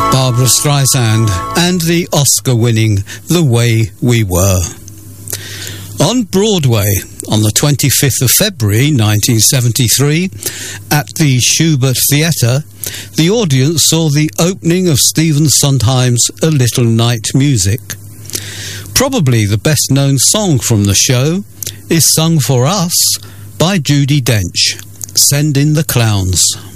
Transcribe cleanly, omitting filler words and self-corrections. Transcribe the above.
Barbra Streisand and the Oscar-winning The Way We Were. On Broadway, on the 25th of February 1973, at the Shubert Theatre, the audience saw the opening of Stephen Sondheim's A Little Night Music. Probably the best-known song from the show is sung for us by Judi Dench, Send in the Clowns.